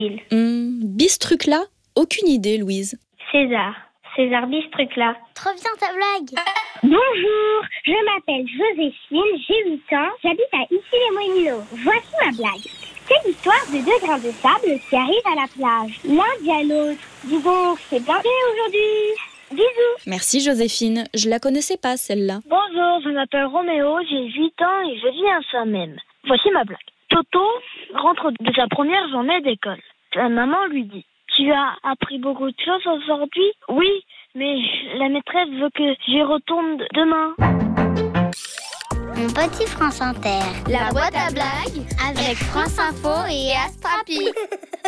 Bistrucla? Aucune idée, Louise. César Bistrucla. Trop bien ta blague. Bonjour, je m'appelle Joséphine, j'ai 8 ans, j'habite à Issy-les-Moulineaux. Voici ma blague. C'est l'histoire de 2 grains de sable qui arrivent à la plage. L'un dit à l'autre: dis donc, c'est bien aujourd'hui. Bisous. Merci Joséphine, je la connaissais pas celle-là. Bonjour, je m'appelle Roméo, j'ai 8 ans et je vis à Saint-Même. Voici ma blague. Toto rentre de sa première journée d'école. Sa maman lui dit: tu as appris beaucoup de choses aujourd'hui? Oui, mais la maîtresse veut que j'y retourne demain. Mon petit France Inter. La boîte à blagues avec France Info et Astrapi.